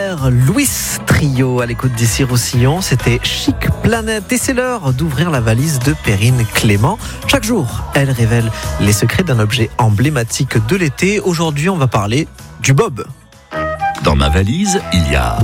hier, Louis Trio à l'écoute d'ici Roussillon. C'était Chic Planète et c'est l'heure d'ouvrir la valise de Perrine Clément. Chaque jour, elle révèle les secrets d'un objet emblématique de l'été. Aujourd'hui, on va parler du bob. Dans ma valise, il y a...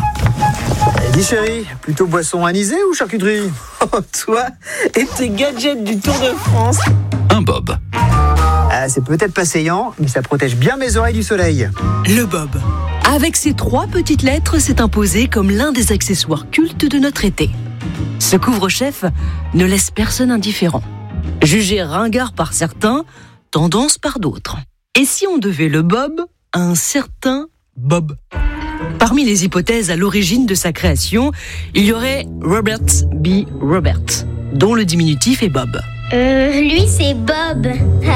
Dis chérie, plutôt boisson anisée ou charcuterie? Oh, toi et tes gadgets du Tour de France. un bob. C'est peut-être pas saillant, mais ça protège bien mes oreilles du soleil. Le bob. Avec ses 3 petites lettres, s'est imposé comme l'un des accessoires cultes de notre été. Ce couvre-chef ne laisse personne indifférent. Jugé ringard par certains, tendance par d'autres. Et si on devait le bob à un certain Bob? Parmi les hypothèses à l'origine de sa création, il y aurait Robert B. Robert, dont le diminutif est Bob. Lui c'est Bob.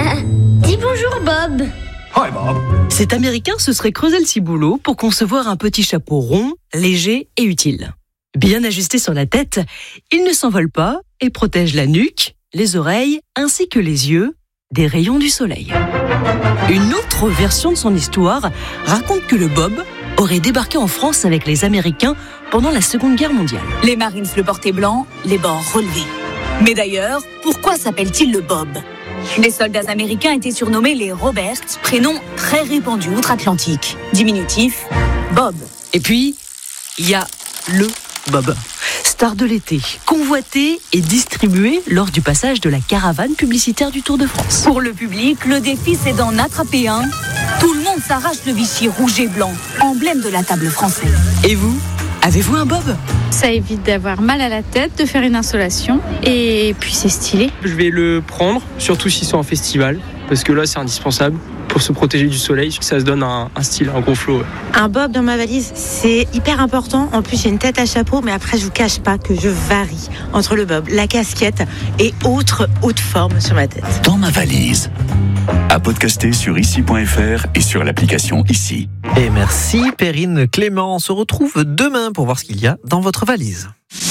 Dis bonjour Bob. Hi Bob. Cet Américain se serait creusé le ciboulot pour concevoir un petit chapeau rond, léger et utile. Bien ajusté sur la tête, il ne s'envole pas et protège la nuque, les oreilles ainsi que les yeux des rayons du soleil. Une autre version de son histoire raconte que le bob aurait débarqué en France avec les Américains pendant la Seconde Guerre mondiale. Les Marines le portaient blanc, les bords relevés. Mais d'ailleurs, pourquoi s'appelle-t-il le bob? Les soldats américains étaient surnommés les Robert, prénom très répandu outre-Atlantique. Diminutif, Bob. Et puis, il y a le bob, star de l'été, convoité et distribué lors du passage de la caravane publicitaire du Tour de France. Pour le public, le défi c'est d'en attraper un. Tout le monde s'arrache le Vichy rouge et blanc, emblème de la table française. Et vous, avez-vous un bob? Ça évite d'avoir mal à la tête, de faire une insolation, et puis c'est stylé. Je vais le prendre, surtout s'ils sont en festival, parce que là c'est indispensable pour se protéger du soleil, ça se donne un style, un gonflot. Un bob dans ma valise, c'est hyper important. En plus, j'ai une tête à chapeau, mais après, je vous cache pas que je varie entre le bob, la casquette et autres hautes formes sur ma tête. Dans ma valise. À podcaster sur ici.fr et sur l'application Ici. Et merci Perrine Clément. On se retrouve demain pour voir ce qu'il y a dans votre valise.